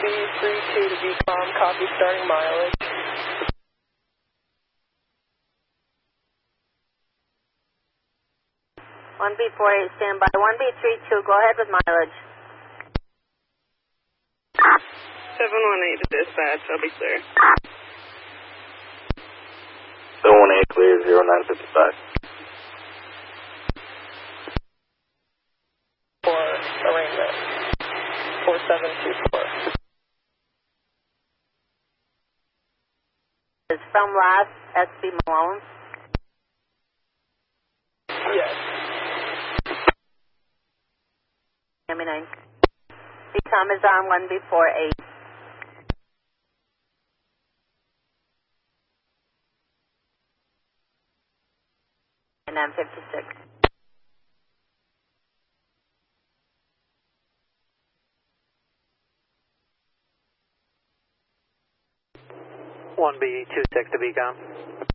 1B32 to BCOM, copy starting mileage. One B48, stand by. 1B32, go ahead with mileage. 718 to dispatch, I'll be clear. 718 clear, 0955. For arraignment. 4724. It's from last SB Malone. Yes. Miami 9. BCOM is on 1B48. And I'm 56. One B26 to BCOM.